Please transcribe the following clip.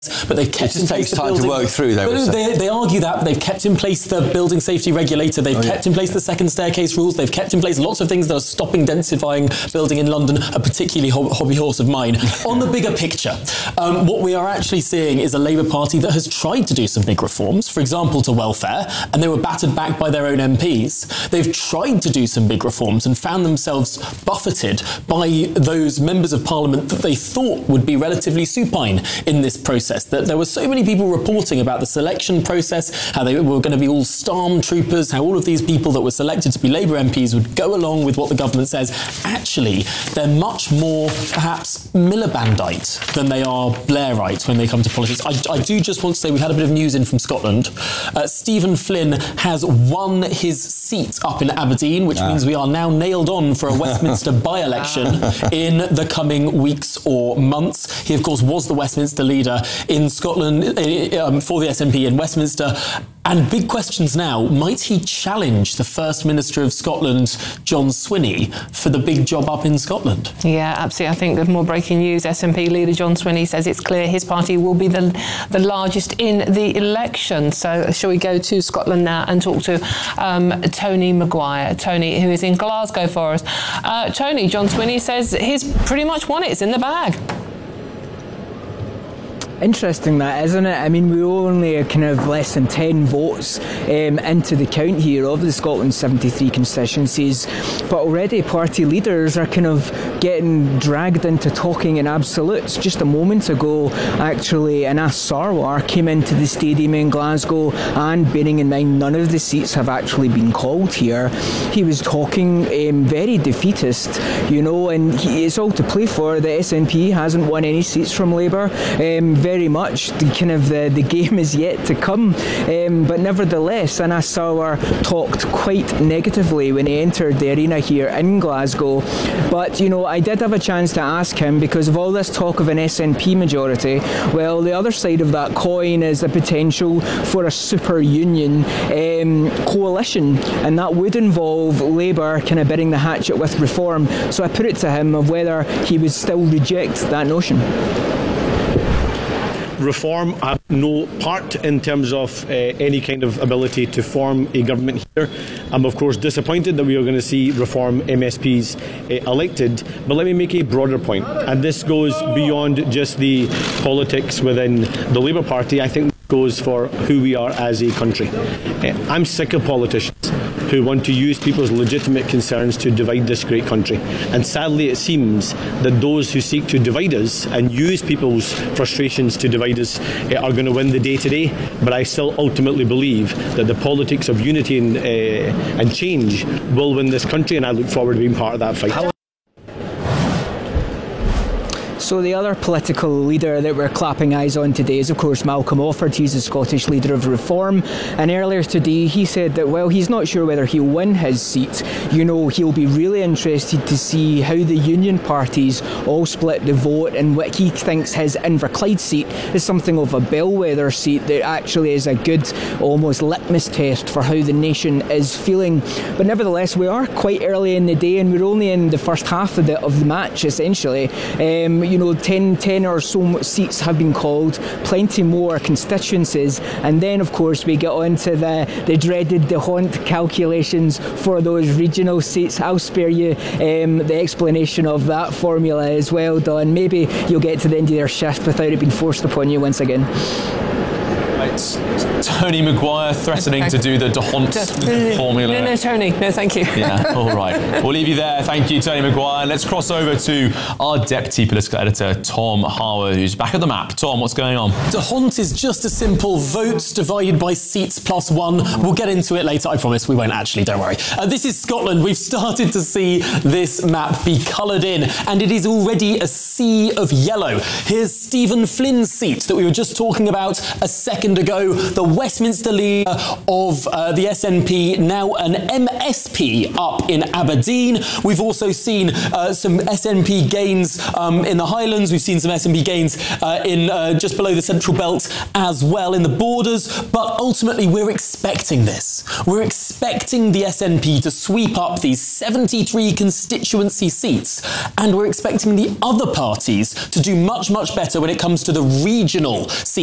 but they've kept in place the building... It just takes time to work through, they argue that, but they've kept in place the building safety regulator, they've kept in place the second staircase rules, they've kept in place lots of things that are stopping densifying building in London, a particularly hobby horse of mine. On the bigger picture, what we are actually seeing is a Labour Party that has tried to do some big reforms, for example, to welfare, and they were battered back by their own MPs. They've tried to do some big reforms and found themselves buffeted by those members of Parliament that they thought would be relatively supine in this process. That there were so many people reporting about the selection process, how they were going to be all stormtroopers, how all of these people that were selected to be Labour MPs would go along with what the government says. Actually, they're much more, perhaps, Milibandite than they are Blairite when they come to politics. I do just want to say we've had a bit of news in from Scotland. Stephen Flynn has won his seat up in Aberdeen, which means we are now nailed on for a Westminster by-election in the coming weeks or months. He, of course, was the Westminster leader in Scotland for the SNP in Westminster. And big questions now, might he challenge the First Minister of Scotland, John Swinney, for the big job up in Scotland? Yeah, absolutely. I think there's more breaking news. SNP leader John Swinney says it's clear his party will be the largest in the election. So shall we go to Scotland now and talk to Tony Maguire. Tony, who is in Glasgow for us. Tony, John Swinney says he's pretty much won it. It's in the bag. Interesting that, isn't it? I mean, we only kind of less than 10 votes into the count here of the Scotland 73 constituencies, but already party leaders are kind of getting dragged into talking in absolutes. Just a moment ago, actually, Anas Sarwar came into the stadium in Glasgow, and bearing in mind none of the seats have actually been called here, he was talking very defeatist, you know, and it's all to play for. The SNP hasn't won any seats from Labour. Very much the game is yet to come, but nevertheless Anas Sarwar talked quite negatively when he entered the arena here in Glasgow. But you know, I did have a chance to ask him, because of all this talk of an SNP majority, well, the other side of that coin is the potential for a super union coalition, and that would involve Labour kind of biting the hatchet with reform. So I put it to him of whether he would still reject that notion. Reform have no part in terms of any kind of ability to form a government here. I'm of course disappointed that we are going to see Reform MSPs elected, but let me make a broader point, and this goes beyond just the politics within the Labour Party. I think it goes for who we are as a country. I'm sick of politicians who want to use people's legitimate concerns to divide this great country. And sadly, it seems that those who seek to divide us and use people's frustrations to divide us are going to win the day today. But I still ultimately believe that the politics of unity and change will win this country, and I look forward to being part of that fight. So the other political leader that we're clapping eyes on today is of course Malcolm Offord. He's the Scottish leader of Reform, and earlier today he said that, well, he's not sure whether he'll win his seat. You know, he'll be really interested to see how the union parties all split the vote, and what he thinks his Inverclyde seat is something of a bellwether seat that actually is a good almost litmus test for how the nation is feeling. But nevertheless, we are quite early in the day, and we're only in the first half of the match essentially. You know, 10 or so seats have been called, plenty more constituencies, and then of course we get on to the dreaded D'Hondt calculations for those regional seats. I'll spare you the explanation of that formula as well, Don. Maybe you'll get to the end of your shift without it being forced upon you once again. Tony Maguire threatening to do the D'Hondt formula. No, Tony. No, thank you. Yeah, all right. We'll leave you there. Thank you, Tony Maguire. Let's cross over to our deputy political editor, Tom Harwood, who's back at the map. Tom, what's going on? D'Hondt is just a simple votes divided by seats plus one. We'll get into it later, I promise. We won't actually, don't worry. This is Scotland. We've started to see this map be coloured in, and it is already a sea of yellow. Here's Stephen Flynn's seat that we were just talking about a second ago. The Westminster leader of the SNP, now an MSP up in Aberdeen. We've also seen some SNP gains in the Highlands. We've seen some SNP gains in just below the Central Belt as well in the borders. But ultimately, we're expecting this. We're expecting the SNP to sweep up these 73 constituency seats, and we're expecting the other parties to do much, much better when it comes to the regional seats.